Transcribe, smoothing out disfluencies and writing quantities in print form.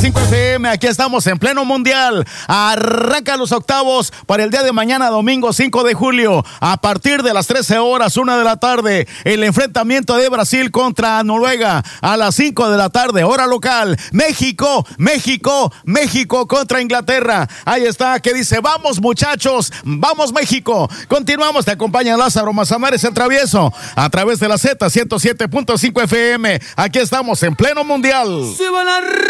107.5 FM. Aquí estamos en pleno mundial. Arranca los octavos para el día de mañana, domingo 5 de julio. A partir de las 13 horas, 1 de la tarde, el enfrentamiento de Brasil contra Noruega. A las 5 de la tarde, hora local. México contra Inglaterra. Ahí está, que dice: vamos muchachos, vamos México. Continuamos, te acompaña Lázaro Mazamares, el travieso, a través de la Z 107.5 FM. Aquí estamos en pleno mundial. ¡Se va la